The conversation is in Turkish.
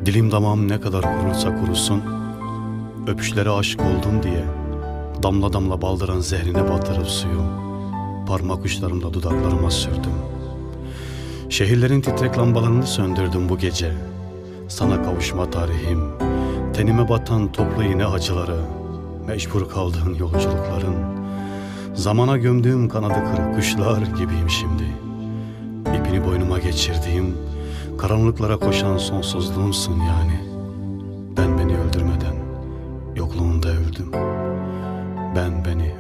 Dilim damağım ne kadar kurursa kurusun, öpüşlere aşık oldum diye damla damla baldıran zehrine batırıp suyu parmak uçlarımla dudaklarıma sürdüm. Şehirlerin titrek lambalarını söndürdüm bu gece. Sana kavuşma tarihim, tenime batan toplu iğne acıları, mecbur kaldığın yolculukların, zamana gömdüğüm kanadı kırık kuşlar gibiyim şimdi. İpini boynuma geçirdiğim, karanlıklara koşan sonsuzluğumsun yani. Ben beni öldürmeden yokluğunda öldüm. Ben beni